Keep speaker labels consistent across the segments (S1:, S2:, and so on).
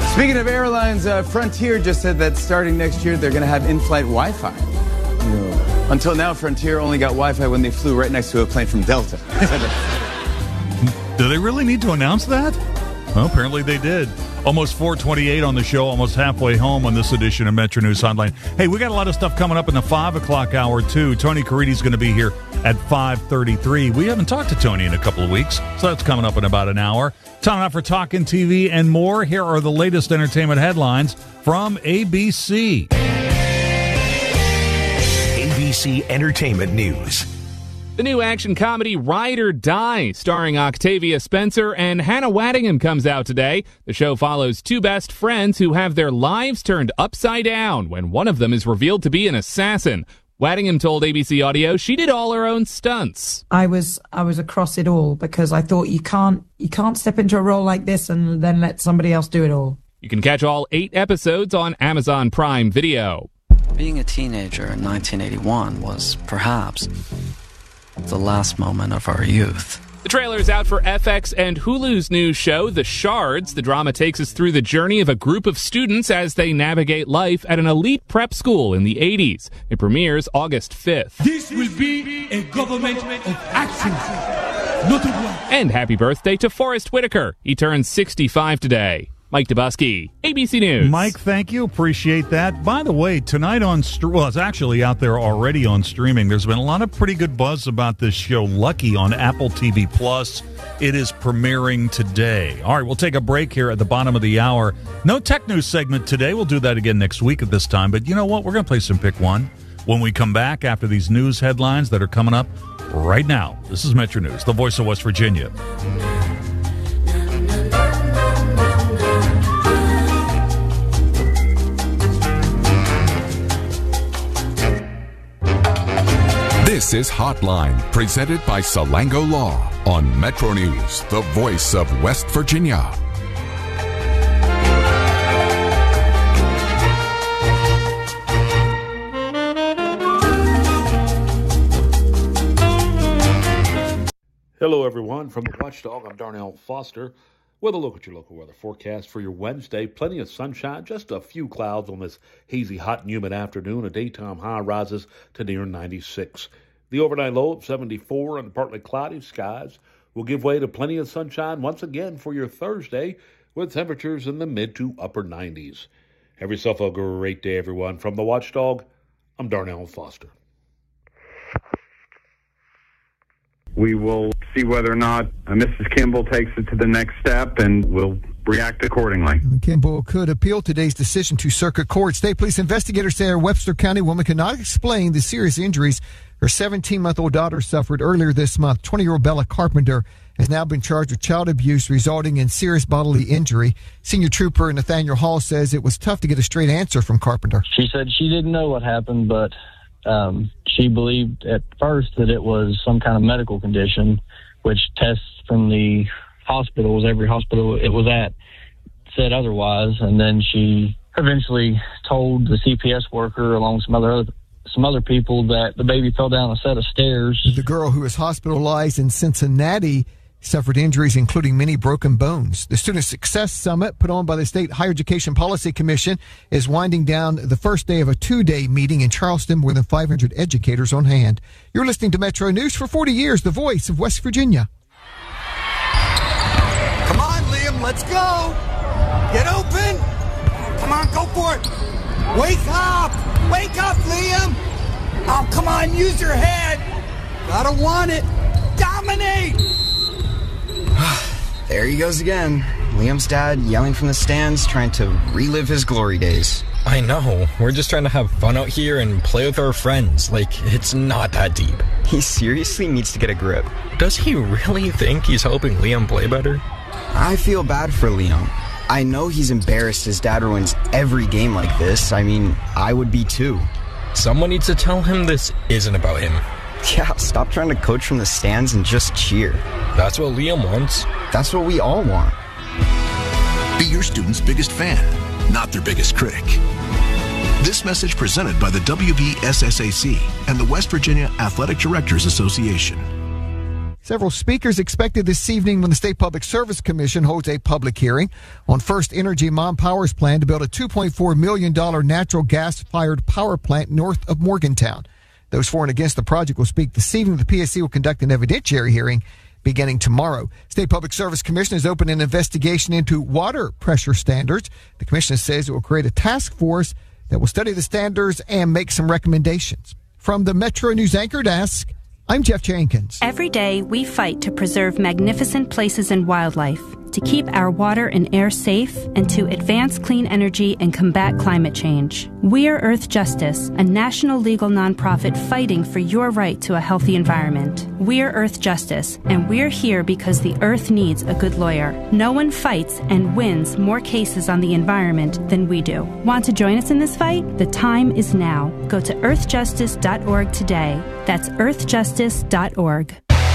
S1: Speaking of airlines, Frontier just said that starting next year, they're going to have in-flight Wi-Fi. Until now, Frontier only got Wi-Fi when they flew right next to a plane from Delta.
S2: Do they really need to announce that? Well, apparently they did. Almost 4:28 on the show, almost halfway home on this edition of Metro News Hotline. Hey, we got a lot of stuff coming up in the 5 o'clock hour, too. Tony Caridi's going to be here at 5:33. We haven't talked to Tony in a couple of weeks, so that's coming up in about an hour. Time now for Talkin' TV and more. Here are the latest entertainment headlines from ABC.
S3: ABC Entertainment News.
S4: The new action comedy Ride or Die, starring Octavia Spencer and Hannah Waddingham, comes out today. The show follows two best friends who have their lives turned upside down when one of them is revealed to be an assassin. Waddingham told ABC Audio she did all her own stunts.
S5: I was across it all because I thought you can't step into a role like this and then let somebody else do it all.
S4: You can catch all 8 episodes on Amazon Prime Video.
S6: Being a teenager in 1981 was perhaps the last moment of our youth.
S4: The trailer is out for FX and Hulu's new show, The Shards. The drama takes us through the journey of a group of students as they navigate life at an elite prep school in the 80s. It premieres August 5th.
S7: This will be a government of action, not of war.
S4: And happy birthday to Forrest Whitaker. He turns 65 today. Mike Dubusky, ABC News.
S2: Mike, thank you. Appreciate that. By the way, tonight on it's actually out there already on streaming. There's been a lot of pretty good buzz about this show, Lucky, on Apple TV+. It is premiering today. All right, we'll take a break here at the bottom of the hour. No tech news segment today. We'll do that again next week at this time. But you know what? We're going to play some Pick One when we come back after these news headlines that are coming up right now. This is Metro News, the voice of West Virginia.
S8: This is Hotline, presented by Salango Law on Metro News, the voice of West Virginia.
S9: Hello, everyone. From the Watchdog, I'm Darnell Foster with a look at your local weather forecast for your Wednesday. Plenty of sunshine, just a few clouds on this hazy, hot, and humid afternoon. A daytime high rises to near 96. The overnight low of 74 and partly cloudy skies will give way to plenty of sunshine once again for your Thursday with temperatures in the mid to upper 90s. Have yourself a great day, everyone. From the Watchdog, I'm Darnell Foster.
S10: We will see whether or not Mrs. Kimball takes it to the next step, and we'll react accordingly.
S11: Kimball could appeal today's decision to circuit court. State police investigators say a Webster County woman could not explain the serious injuries her 17-month-old daughter suffered earlier this month. 20-year-old Bella Carpenter has now been charged with child abuse resulting in serious bodily injury. Senior Trooper Nathaniel Hall says it was tough to get a straight answer from Carpenter.
S12: She said she didn't know what happened, but she believed at first that it was some kind of medical condition, which tests from the hospitals, every hospital it was at, said otherwise. And then she eventually told the CPS worker, along with some other people, that the baby fell down a set of stairs.
S11: The girl, who is hospitalized in Cincinnati, suffered injuries, including many broken bones. The Student Success Summit, put on by the State Higher Education Policy Commission, is winding down the first day of a 2-day meeting in Charleston, more than 500 educators on hand. You're listening to Metro News. For 40 years, the voice of West Virginia.
S13: Come on, Liam, let's go. Get open. Come on, go for it. Wake up. Wake up, Liam. Oh, come on, use your head. Gotta want it. Dominate.
S14: There he goes again. Liam's dad yelling from the stands, trying to relive his glory days.
S15: I know. We're just trying to have fun out here and play with our friends. Like, it's not that deep.
S14: He seriously needs to get a grip.
S15: Does he really think he's helping Liam play better?
S14: I feel bad for Liam. I know he's embarrassed his dad ruins every game like this. I mean, I would be too.
S15: Someone needs to tell him this isn't about him.
S14: Yeah, stop trying to coach from the stands and just cheer.
S15: That's what Liam wants.
S14: That's what we all want.
S3: Be your student's biggest fan, not their biggest critic. This message presented by the WVSSAC and the West Virginia Athletic Directors Association.
S11: Several speakers expected this evening when the State Public Service Commission holds a public hearing on First Energy Mon Power's plan to build a $2.4 million natural gas-fired power plant north of Morgantown. Those for and against the project will speak this evening. The PSC will conduct an evidentiary hearing beginning tomorrow. State Public Service Commission has opened an investigation into water pressure standards. The commission says it will create a task force that will study the standards and make some recommendations. From the Metro News Anchor Desk, I'm Jeff Jenkins.
S16: Every day, we fight to preserve magnificent places and wildlife, to keep our water and air safe, and to advance clean energy and combat climate change. We're Earth Justice, a national legal nonprofit fighting for your right to a healthy environment. We're Earth Justice, and we're here because the Earth needs a good lawyer. No one fights and wins more cases on the environment than we do. Want to join us in this fight? The time is now. Go to earthjustice.org today. That's earthjustice.org.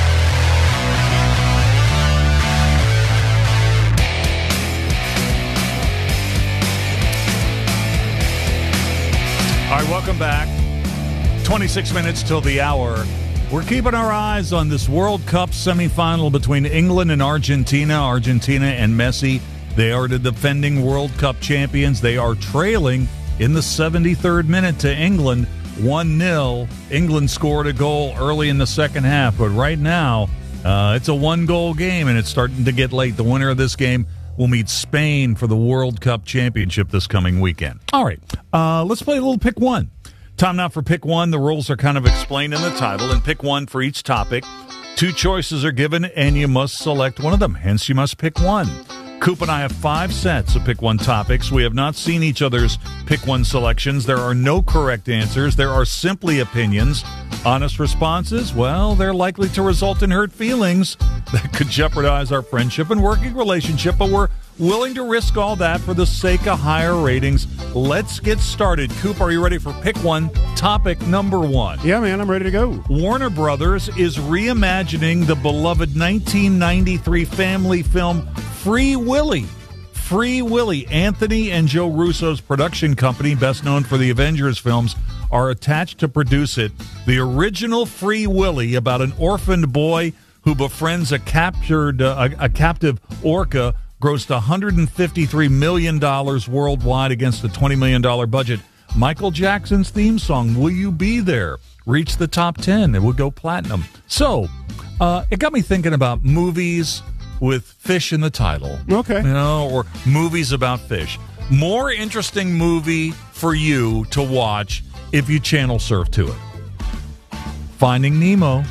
S2: All right, welcome back. 26 minutes till the hour. We're keeping our eyes on this World Cup semifinal between England and Argentina. Argentina and Messi, they are the defending World Cup champions. They are trailing in the 73rd minute to England, 1-0. England scored a goal early in the second half, but right now it's a one-goal game, and it's starting to get late. The winner of this game will meet Spain for the World Cup Championship this coming weekend. All right, let's play a little Pick One. Time now for Pick One. The rules are kind of explained in the title, and Pick One for each topic. 2 choices are given, and you must select one of them. Hence, you must pick one. Coop and I have 5 sets of Pick One topics. We have not seen each other's Pick One selections. There are no correct answers. There are simply opinions. Honest responses, well, they're likely to result in hurt feelings that could jeopardize our friendship and working relationship, but we're willing to risk all that for the sake of higher ratings. Let's get started. Coop, are you ready for Pick One? Topic number 1.
S17: Yeah, man, I'm ready to go.
S2: Warner Brothers is reimagining the beloved 1993 family film Free Willy. Free Willy, Anthony and Joe Russo's production company, best known for the Avengers films, are attached to produce it. The original Free Willy, about an orphaned boy who befriends a captive orca, grossed $153 million worldwide against a $20 million budget. Michael Jackson's theme song, Will You Be There, reached the top 10. It would go platinum. So, it got me thinking about movies with fish in the title.
S17: Okay.
S2: Or movies about fish. More interesting movie for you to watch if you channel surf to it. Finding Nemo,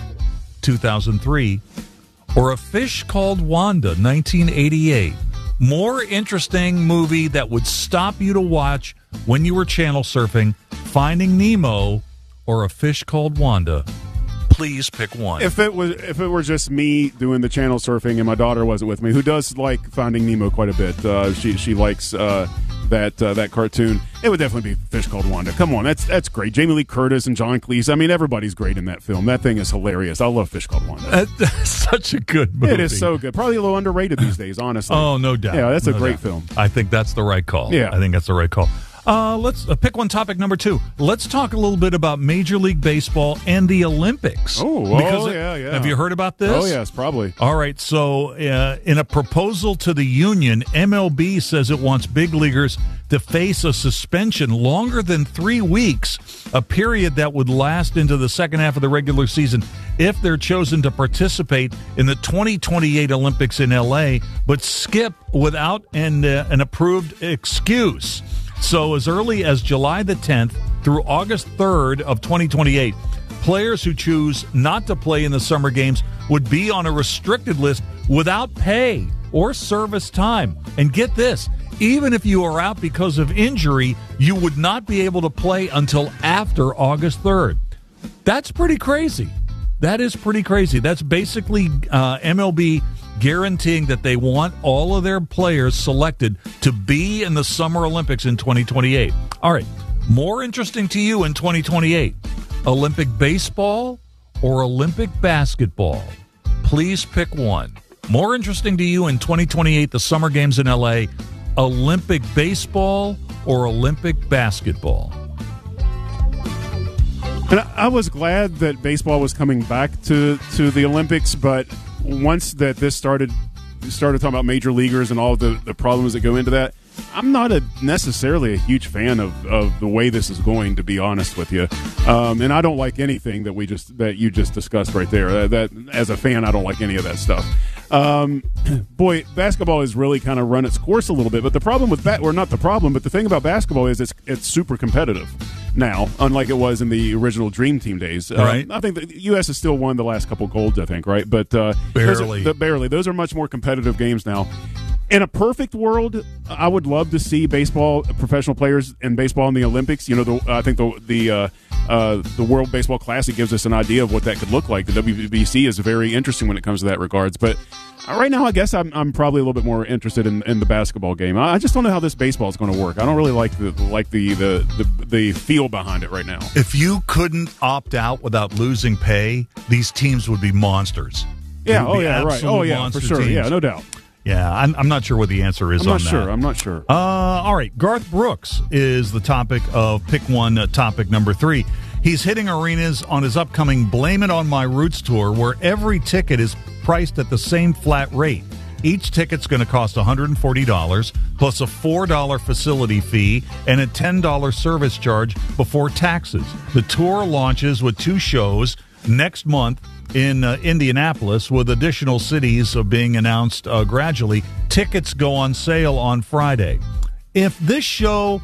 S2: 2003, or A Fish Called Wanda, 1988. More interesting movie that would stop you to watch when you were channel surfing, Finding Nemo or A Fish Called Wanda. Please pick one.
S17: If it were just me doing the channel surfing and my daughter wasn't with me, who does like Finding Nemo quite a bit, she likes that cartoon, it would definitely be Fish Called Wanda. Come on, that's great. Jamie Lee Curtis and John Cleese. I mean, everybody's great in that film. That thing is hilarious. I love Fish Called Wanda.
S2: That's such a good movie.
S17: It is so good. Probably a little underrated these days, honestly.
S2: Oh, no doubt.
S17: Yeah, that's a great film.
S2: I think that's the right call.
S17: Yeah.
S2: I think that's the right call. Let's pick one. Topic number 2. Let's talk a little bit about Major League Baseball and the Olympics.
S17: Yeah.
S2: Have you heard about this?
S17: Oh, yes, probably.
S2: All right. So, in a proposal to the union, MLB says it wants big leaguers to face a suspension longer than 3 weeks, a period that would last into the second half of the regular season if they're chosen to participate in the 2028 Olympics in LA, but skip without an approved excuse. So as early as July the 10th through August 3rd of 2028, players who choose not to play in the summer games would be on a restricted list without pay or service time. And get this, even if you are out because of injury, you would not be able to play until after August 3rd. That's pretty crazy. That is pretty crazy. That's basically MLB guaranteeing that they want all of their players selected to be in the Summer Olympics in 2028. All right, more interesting to you in 2028, Olympic baseball or Olympic basketball? Please pick one. More interesting to you in 2028, the Summer Games in LA, Olympic baseball or Olympic basketball?
S17: And I was glad that baseball was coming back to the Olympics, but once that this started talking about major leaguers and all the problems that go into that, I'm not necessarily a huge fan of the way this is going, to be honest with you. And I don't like anything that you just discussed right there. That as a fan, I don't like any of that stuff. Boy, basketball has really kind of run its course a little bit. But the problem with not the problem, but the thing about basketball is it's super competitive now, unlike it was in the original Dream Team days.
S2: Right.
S17: I think the U.S. has still won the last couple golds, I think, right? But
S2: barely.
S17: Those are much more competitive games now. In a perfect world, I would love to see professional players in baseball in the Olympics. You know, I think the World Baseball Classic gives us an idea of what that could look like. The WBC is very interesting when it comes to that regards. But right now, I guess I'm probably a little bit more interested in the basketball game. I just don't know how this baseball is going to work. I don't really like the feel behind it right now.
S2: If you couldn't opt out without losing pay, these teams would be monsters.
S17: Yeah. Oh yeah. Right. Oh yeah. For sure.
S2: Teams.
S17: Yeah. No doubt.
S2: Yeah, I'm not sure what the answer is on that.
S17: I'm not sure.
S2: All right, Garth Brooks is the topic of Pick One, topic number 3. He's hitting arenas on his upcoming Blame It On My Roots tour, where every ticket is priced at the same flat rate. Each ticket's going to cost $140, plus a $4 facility fee and a $10 service charge before taxes. The tour launches with 2 shows next month in Indianapolis, with additional cities being announced gradually. Tickets go on sale on Friday. If the show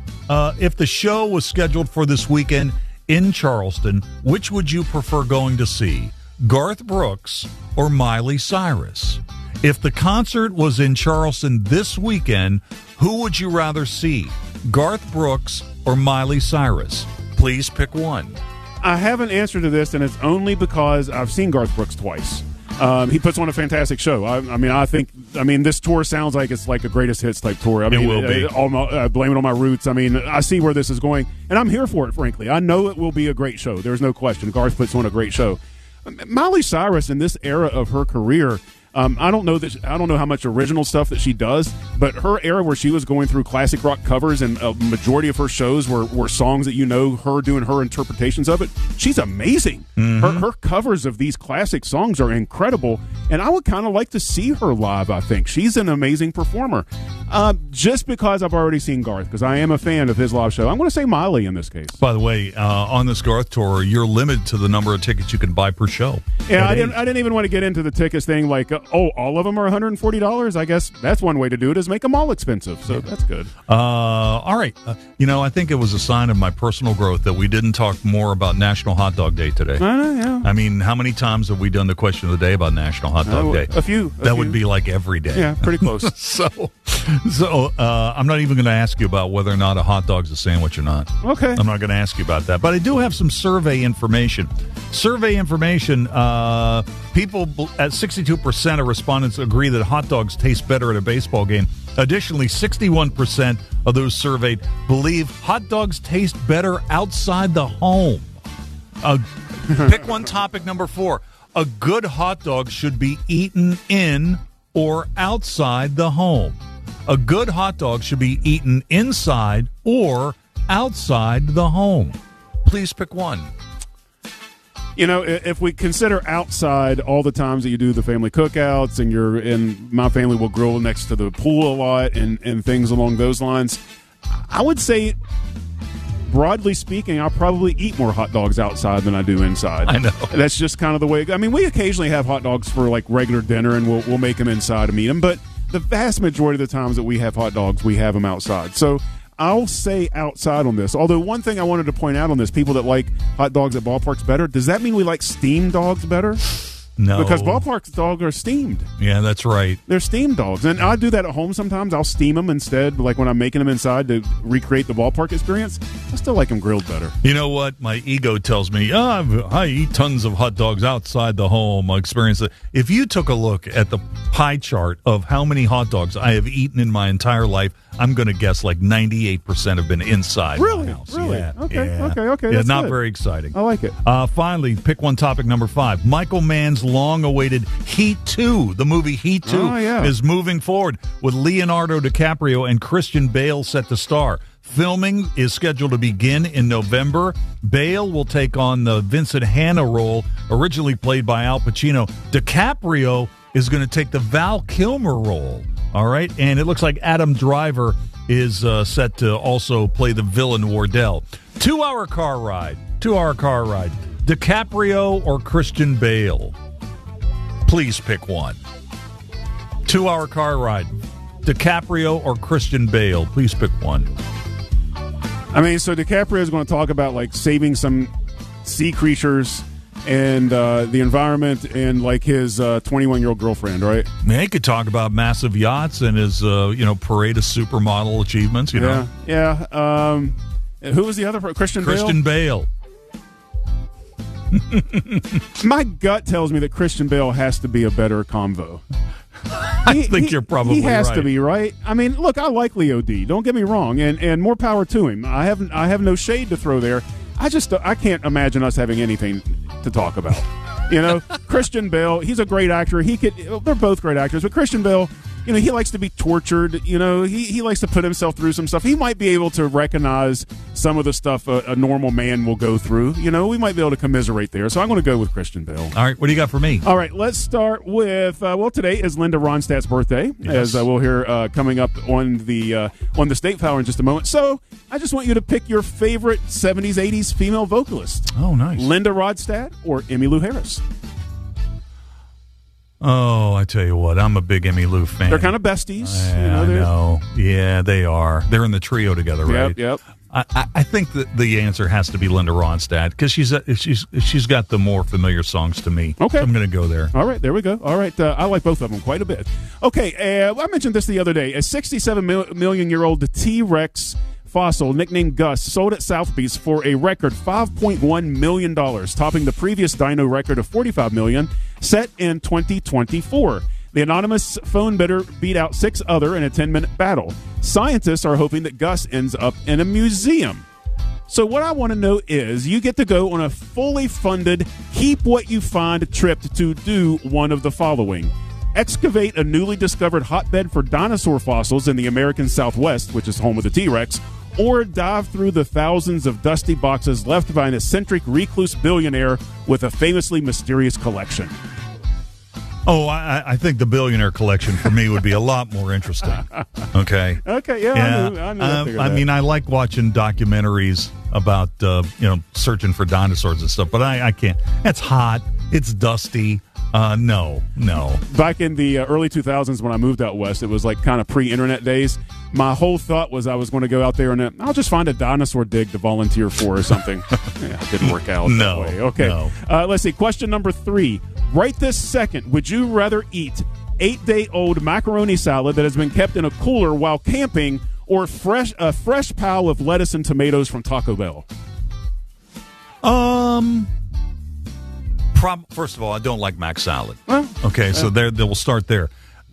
S2: was scheduled for this weekend in Charleston, which would you prefer going to see, Garth Brooks or Miley Cyrus? If the concert was in Charleston this weekend, who would you rather see, Garth Brooks or Miley Cyrus? Please pick one.
S17: I have an answer to this, and it's only because I've seen Garth Brooks twice. He puts on a fantastic show. I mean, this tour sounds like it's like a greatest hits type tour. I mean,
S2: it will be.
S17: Blame It On My Roots. I mean, I see where this is going, and I'm here for it, frankly. I know it will be a great show. There's no question. Garth puts on a great show. Miley Cyrus, in this era of her career, I don't know how much original stuff that she does, but her era where she was going through classic rock covers and a majority of her shows were songs that her doing her interpretations of it. She's amazing. Mm-hmm. Her covers of these classic songs are incredible, and I would kind of like to see her live. I think she's an amazing performer. Just because I've already seen Garth, because I am a fan of his live show, I'm going to say Miley in this case.
S2: By the way, on this Garth tour, you're limited to the number of tickets you can buy per show.
S17: Yeah, I didn't even want to get into the tickets thing. Like, all of them are $140. I guess that's one way to do it, is make them all expensive. So that's good.
S2: All right. I think it was a sign of my personal growth that we didn't talk more about National Hot Dog Day today.
S17: Yeah.
S2: I mean, how many times have we done the question of the day about National Hot Dog Day?
S17: A few.
S2: That would be like every day.
S17: Yeah, pretty close.
S2: So I'm not even going to ask you about whether or not a hot dog's a sandwich or not.
S17: Okay.
S2: I'm not going to ask you about that. But I do have some survey information. People at 62% of respondents agree that hot dogs taste better at a baseball game. Additionally, 61% of those surveyed believe hot dogs taste better outside the home. Pick one, topic number 4. A good hot dog should be eaten in or outside the home. A good hot dog should be eaten inside or outside the home. Please pick one.
S17: If we consider outside all the times that you do the family cookouts and my family will grill next to the pool a lot and things along those lines, I would say, broadly speaking, I'll probably eat more hot dogs outside than I do inside.
S2: I know.
S17: That's just kind of the way. I mean, we occasionally have hot dogs for like regular dinner, and we'll make them inside and eat them. But the vast majority of the times that we have hot dogs, we have them outside. So I'll say outside on this. Although one thing I wanted to point out on this, people that like hot dogs at ballparks better, does that mean we like steamed dogs better?
S2: No.
S17: Because ballpark dogs are steamed.
S2: Yeah, that's right.
S17: They're steamed dogs. And I do that at home sometimes. I'll steam them instead, like when I'm making them inside to recreate the ballpark experience. I still like them grilled better.
S2: You know what? My ego tells me, I eat tons of hot dogs outside the home. I experience it. If you took a look at the pie chart of how many hot dogs I have eaten in my entire life, I'm going to guess like 98% have been inside
S17: my
S2: house.
S17: Really?
S2: Yeah.
S17: Okay.
S2: Yeah,
S17: That's
S2: not
S17: good.
S2: very exciting.
S17: I like it.
S2: Finally, pick one, topic number 5. Michael Mann's long-awaited Heat 2. The movie Heat 2 is moving forward with Leonardo DiCaprio and Christian Bale set to star. Filming is scheduled to begin in November. Bale will take on the Vincent Hanna role, originally played by Al Pacino. DiCaprio is going to take the Val Kilmer role. All right, and it looks like Adam Driver is set to also play the villain Wardell. 2-hour car ride. DiCaprio or Christian Bale? Please pick one. 2-hour car ride. DiCaprio or Christian Bale? Please pick one.
S17: I mean, so DiCaprio is going to talk about like saving some sea creatures and the environment and like his 21-year-old girlfriend, right?
S2: Man, he could talk about massive yachts and his parade of supermodel achievements. You know,
S17: who was the other? Christian
S2: Bale.
S17: My gut tells me that Christian Bale has to be a better convo.
S2: I think you're probably
S17: he has
S2: right.
S17: to be, right? I mean, look, I like Leo D. Don't get me wrong, and more power to him. I have no shade to throw there. I can't imagine us having anything to talk about. You know, Christian Bale, he's a great actor. They're both great actors, but Christian Bale, you know, he likes to be tortured. You know, he likes to put himself through some stuff. He might be able to recognize some of the stuff a normal man will go through. You know, we might be able to commiserate there. So I'm going to go with Christian Bale.
S2: All right, what do you got for me?
S17: All right, let's start with today is Linda Ronstadt's birthday, as we'll hear coming up on the State Power in just a moment. So I just want you to pick your favorite 70s, 80s female vocalist.
S2: Oh, nice.
S17: Linda Ronstadt or Emmylou Harris?
S2: Oh, I tell you what, I'm a big Emmylou fan.
S17: They're kind of besties.
S2: I know. Yeah, they are. They're in the trio together, right?
S17: Yep.
S2: I think that the answer has to be Linda Ronstadt because she's got the more familiar songs to me.
S17: Okay.
S2: So I'm going to go there.
S17: All right, there we go. All right, I like both of them quite a bit. Okay, I mentioned this the other day. A 67-million-year-old T-Rex fossil nicknamed Gus sold at Sotheby's for a record $5.1 million, topping the previous dino record of $45 million set in 2024. The anonymous phone bidder beat out 6 other in a 10-minute battle. Scientists are hoping that Gus ends up in a museum. So what I want to know is you get to go on a fully funded Keep What You Find trip to do one of the following. Excavate a newly discovered hotbed for dinosaur fossils in the American Southwest, which is home of the T-Rex, or dive through the thousands of dusty boxes left by an eccentric recluse billionaire with a famously mysterious collection.
S2: Oh, I think the billionaire collection for me would be a lot more interesting. Okay.
S17: Okay, yeah.
S2: I mean, I like watching documentaries about searching for dinosaurs and stuff, but I can't. It's hot. It's dusty. No.
S17: Back in the early 2000s when I moved out west, it was like kind of pre-internet days. My whole thought was I was going to go out there and I'll just find a dinosaur dig to volunteer for or something. Yeah, it didn't work out that way. Okay.
S2: No.
S17: Let's see. Question number 3. Right this second, would you rather eat 8-day-old macaroni salad that has been kept in a cooler while camping or a fresh pile of lettuce and tomatoes from Taco Bell?
S2: First of all, I don't like mac salad.
S17: Well,
S2: okay, so we'll start there.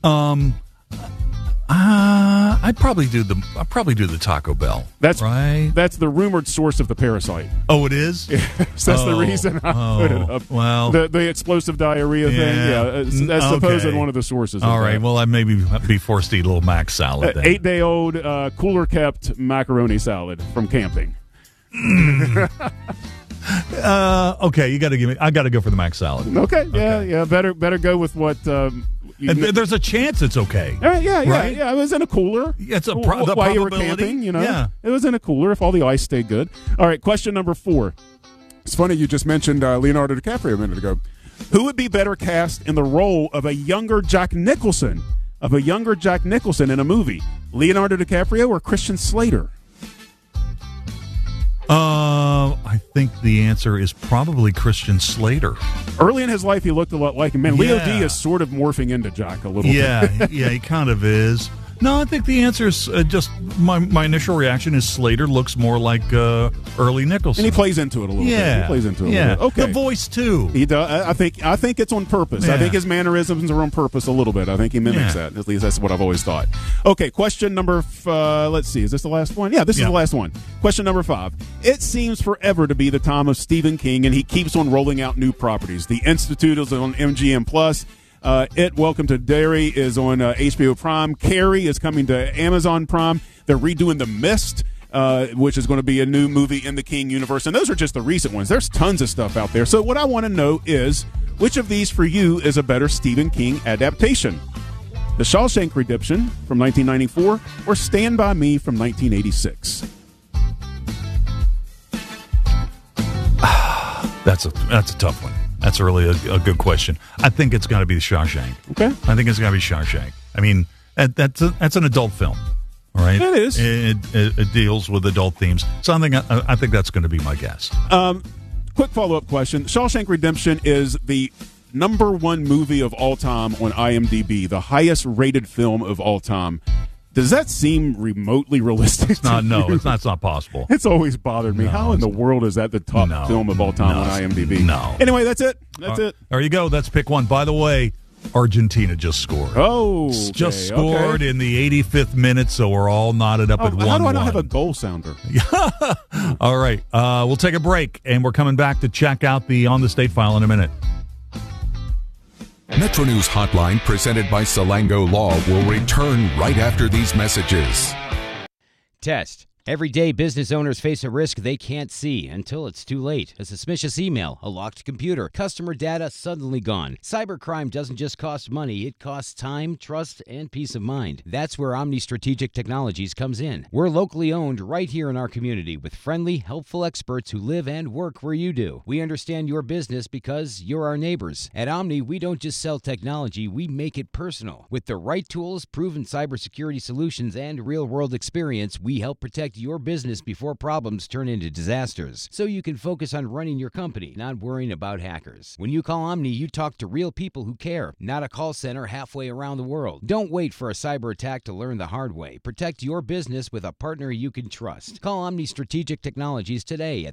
S2: I'd probably do the Taco Bell.
S17: That's
S2: right.
S17: That's the rumored source of the parasite.
S2: Oh, it is.
S17: Yes, that's the reason I put it up.
S2: Well,
S17: the explosive diarrhea thing. Yeah, that's supposed one of the sources.
S2: All right. Well, I maybe be forced to eat a little mac salad.
S17: 8-day-old cooler kept macaroni salad from camping.
S2: Okay, you got to give me. I got to go for the mac salad.
S17: Okay. Yeah. Better go with what.
S2: There's a chance it's okay.
S17: Yeah.
S2: Right?
S17: Yeah, it was in a cooler.
S2: It's the
S17: while
S2: probability.
S17: you were camping,
S2: Yeah.
S17: It was in a cooler if all the ice stayed good. All right, question number 4. It's funny you just mentioned Leonardo DiCaprio a minute ago. Who would be better cast in the role of a younger Jack Nicholson in a movie? Leonardo DiCaprio or Christian Slater?
S2: I think the answer is probably Christian Slater.
S17: Early in his life, he looked a lot like him. Man, Leo D is sort of morphing into Jack a little bit.
S2: Yeah, he kind of is. No, I think the answer is just my initial reaction is Slater looks more like early Nicholson,
S17: and he plays into it a little bit. He plays into it a little bit. Okay,
S2: the voice too.
S17: He does. I think it's on purpose. I think his mannerisms are on purpose a little bit. I think he mimics that. At least that's what I've always thought. Okay, question number. Let's see. Is this the last one? Yeah, this is the last one. Question number 5. It seems forever to be the time of Stephen King, and he keeps on rolling out new properties. The Institute is on MGM Plus. Welcome to Derry is on HBO Prime. Carrie is coming to Amazon Prime. They're redoing The Mist, which is going to be a new movie in the King universe. And those are just the recent ones. There's tons of stuff out there. So what I want to know is, which of these for you is a better Stephen King adaptation? The Shawshank Redemption from 1994 or Stand By Me from 1986?
S2: That's a tough one. That's really a good question. I think it's got to be the Shawshank.
S17: Okay.
S2: I think it's got to be Shawshank. I mean, that's an adult film, all right?
S17: It is.
S2: It deals with adult themes. So I think that's going to be my guess.
S17: Quick follow-up question. Shawshank Redemption is the number 1 movie of all time on IMDb, the highest-rated film of all time. Does that seem remotely realistic?
S2: It's not possible.
S17: It's always bothered me. How in the world is that the top film of all time on IMDb?
S2: No.
S17: Anyway, that's it. That's it.
S2: There you go. That's pick one. By the way, Argentina just scored.
S17: Oh,
S2: just scored in the 85th minute, so we're all knotted up at 1-1.
S17: How do I not have a goal sounder?
S2: All right. We'll take a break, and we're coming back to check out the On the State File in a minute.
S8: Metro News Hotline, presented by Salango Law, will return right after these messages.
S18: Test. Every day, business owners face a risk they can't see until it's too late. A suspicious email, a locked computer, customer data suddenly gone. Cybercrime doesn't just cost money, it costs time, trust, and peace of mind. That's where Omni Strategic Technologies comes in. We're locally owned right here in our community with friendly, helpful experts who live and work where you do. We understand your business because you're our neighbors. At Omni, we don't just sell technology, we make it personal. With the right tools, proven cybersecurity solutions, and real-world experience, we help protect your business before problems turn into disasters, so you can focus on running your company, not worrying about hackers. When you call Omni, you talk to real people who care, not a call center halfway around the world. Don't wait for a cyber attack to learn the hard way. Protect your business with a partner you can trust. Call Omni Strategic Technologies today at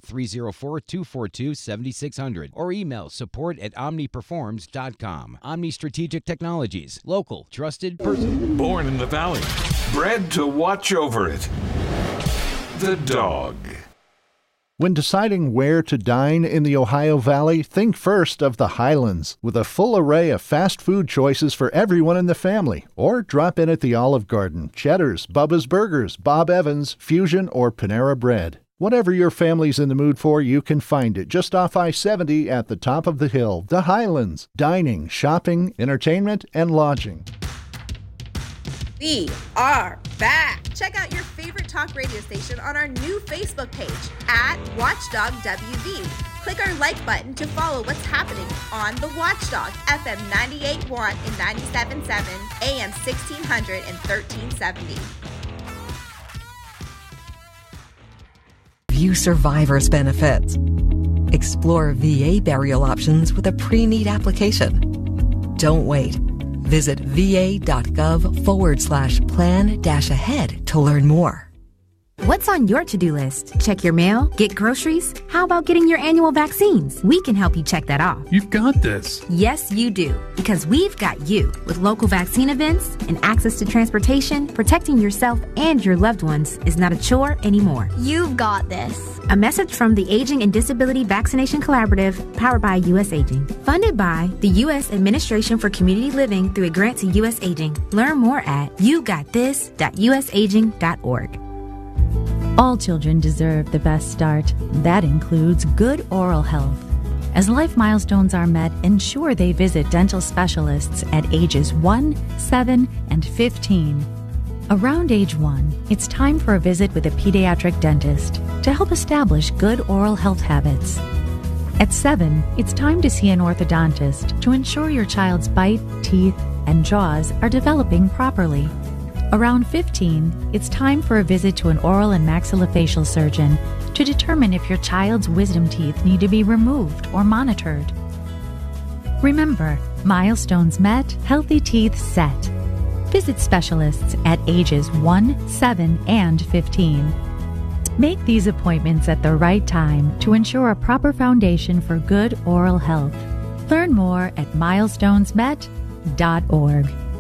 S18: 304-242-7600 or email support@omniperforms.com. Omni Strategic Technologies. Local, trusted, personal.
S19: Born in the Valley, bred to watch over it. The dog.
S20: When deciding where to dine in the Ohio Valley, think first of the Highlands, with a full array of fast food choices for everyone in the family. Or drop in at the Olive Garden, Cheddar's, Bubba's Burgers, Bob Evans, Fusion, or Panera Bread. Whatever your family's in the mood for, you can find it just off I-70 at the top of the hill. The Highlands. Dining, shopping, entertainment, and lodging.
S21: We are back. Check out your favorite talk radio station on our new Facebook page at Watchdog WV. Click our like button to follow what's happening on the Watchdog, FM 98.1 and 97.7, AM 1600 and 1370.
S22: View survivors' benefits. Explore VA burial options with a pre-need application. Don't wait. Visit va.gov/plan-ahead to learn more.
S23: What's on your to-do list? Check your mail? Get groceries? How about getting your annual vaccines? We can help you check that off.
S7: You've got this.
S23: Yes, you do. Because we've got you. With local vaccine events and access to transportation, protecting yourself and your loved ones is not a chore anymore.
S24: You've got this.
S23: A message from the Aging and Disability Vaccination Collaborative, powered by U.S. Aging. Funded by the U.S. Administration for Community Living through a grant to U.S. Aging. Learn more at yougotthis.usaging.org.
S25: All children deserve the best start. That includes good oral health. As life milestones are met, ensure they visit dental specialists at ages 1, 7, and 15. Around age 1, it's time for a visit with a pediatric dentist to help establish good oral health habits. At 7, it's time to see an orthodontist to ensure your child's bite, teeth, and jaws are developing properly. Around 15, it's time for a visit to an oral and maxillofacial surgeon to determine if your child's wisdom teeth need to be removed or monitored. Remember, milestones met, healthy teeth set. Visit specialists at ages 1, 7, and 15. Make these appointments at the right time to ensure a proper foundation for good oral health. Learn more at milestonesmet.org.